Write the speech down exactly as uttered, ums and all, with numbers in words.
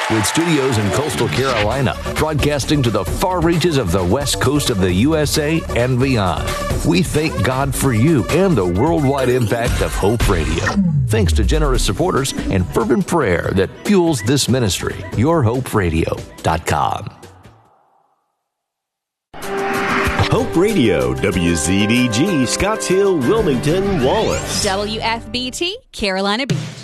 With studios in coastal Carolina, broadcasting to the far reaches of the west coast of the U S A and beyond. We thank God for you and the worldwide impact of Hope Radio. Thanks to generous supporters and fervent prayer that fuels this ministry. your hope radio dot com. Hope Radio, W Z D G, Scotts Hill, Wilmington, Wallace. W F B T, Carolina Beach.